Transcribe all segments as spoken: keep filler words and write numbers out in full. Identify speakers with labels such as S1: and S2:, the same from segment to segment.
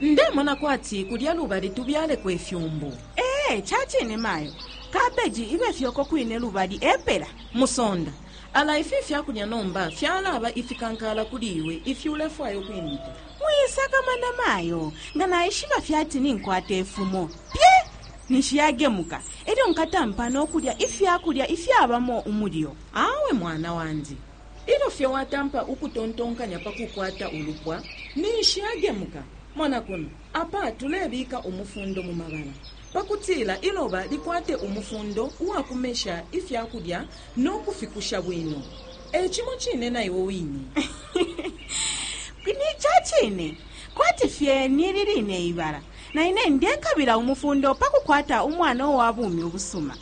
S1: ndemona kwati kulya lubali tubyale kwefyumbu.
S2: Eh, chachine mayo. Kabeji ibe fyoko kwine lubali epela.
S1: Musonda. Ala ifi fyakulya nomba fyalaba ifikankala kuliwe ifyulefwayo kwinita.
S2: Muyisaka mana mayo. Ngana ishiba fyati ninkwate efumo. Pye! Nishiyagemuka. Eri onkatampa n'okulya ifyakulya ifyabamo umulyo.
S1: Awe mwana wanzi. Ilo fye watampa ukutontonkanya pakukwata ulupwa nishiyagemuka. Mwana kuno apa tulebika umufundo mu mabala. Pakutila iloba likwate umufundo uwakumesha ifyakulya n'okufikusha bwino. Echimo chine na iwo wini.
S2: Kwini chachine. Kwati fye niriline ibara. Na ine ndekabira umufundo pakukwata umwana owabumi obusuma.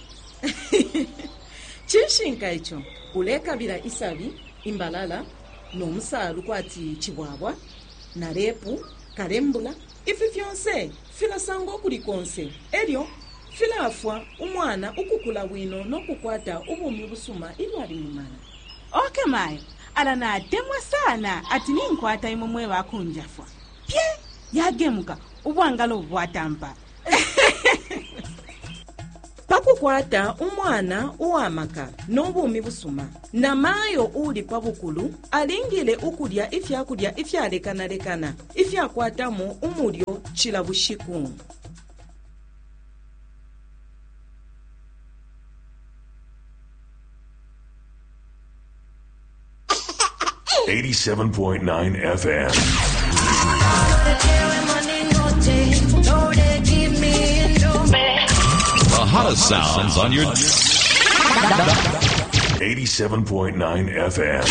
S1: Chishinka icho ulekabira isabi imbalala nomusalu kwati chibwabwa na repu karembula ifi fyonse filasango kulikonse elyo filafwa umwana ukukula bwino nokukwata ubumi busuma ilwali mumana.
S2: Okay mayo ala na demwa sana ati ninkwata imumwe bakunjafwa. Pye yagemuka ubwangalo bwatampa.
S1: Pakukwata umwana uwamaka n'obumi busuma na mayo uli pabukulu alingile ukulya ifyakulya ifyalekanalekana ifyakwatamu umulyo chila bushiku.
S3: eighty-seven point nine F M.
S4: The hottest sounds on your eighty-seven point nine F M.